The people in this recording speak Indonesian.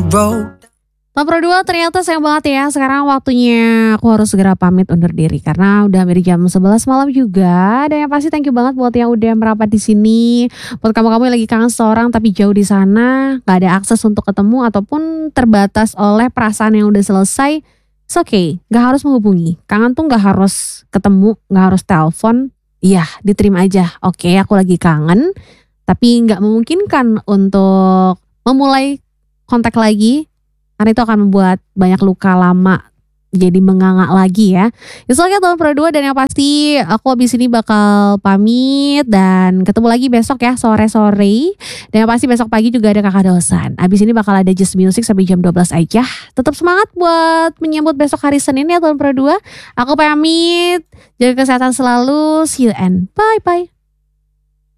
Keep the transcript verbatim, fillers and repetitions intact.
road. Pak Pro dua ternyata sayang banget ya. Sekarang waktunya aku harus segera pamit undur diri karena udah hampir jam sebelas malam juga. Dan yang pasti thank you banget buat yang udah merapat di sini. Buat kamu-kamu yang lagi kangen seseorang tapi jauh di sana, gak ada akses untuk ketemu ataupun terbatas oleh perasaan yang udah selesai. It's okay, gak harus menghubungi. Kangen tuh gak harus ketemu, gak harus telepon. Iya, diterima aja. Oke, aku lagi kangen, tapi gak memungkinkan untuk memulai kontak lagi. Karena itu akan membuat banyak luka lama jadi menganga lagi ya. Itu lagi tahun Pro dua dan yang pasti aku abis ini bakal pamit dan ketemu lagi besok ya sore-sore. Dan yang pasti besok pagi juga ada Kakak Dosan. Abis ini bakal ada Just Music sampai jam dua belas aja. Tetap semangat buat menyambut besok hari Senin ya tahun Pro dua. Aku pamit. Jaga kesehatan selalu. See you and bye-bye.